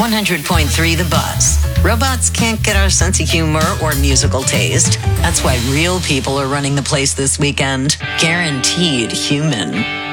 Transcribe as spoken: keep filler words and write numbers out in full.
one hundred point three The Buzz. Robots can't get our sense of humor or musical taste. That's why real people are running the place this weekend. Guaranteed human.